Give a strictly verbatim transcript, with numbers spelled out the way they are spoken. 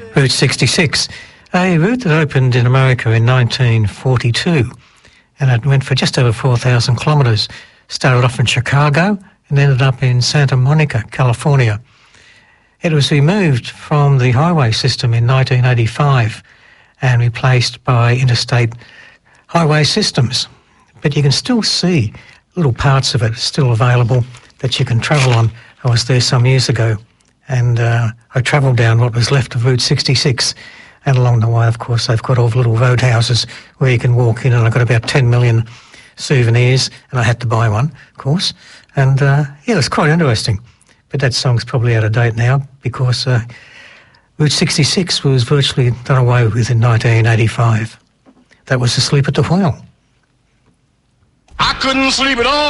Route sixty-six, a route that opened in America in nineteen forty-two, and it went for just over four thousand kilometres. Started off in Chicago and ended up in Santa Monica, California. It was removed from the highway system in nineteen eighty-five and replaced by interstate highway systems. But you can still see little parts of it still available that you can travel on. I was there some years ago, and uh, I travelled down what was left of Route sixty-six, and along the way, of course, they've got all the little roadhouses where you can walk in, and I've got about ten million souvenirs, and I had to buy one, of course, and uh, yeah, it was quite interesting. But that song's probably out of date now, because uh, Route sixty-six was virtually done away with in nineteen eighty-five. That was Asleep at the Wheel. I couldn't sleep at all.